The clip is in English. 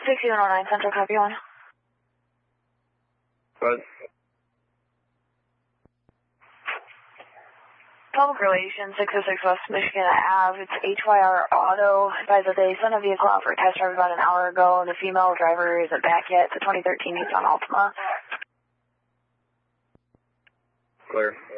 6109 Central, copy on. What? Public Relations, 606 West Michigan Ave. It's HYR Auto. Advise that they sent a vehicle out for a test drive about an hour ago, and the female driver isn't back yet. It's a 2013 Nissan Altima. Clear.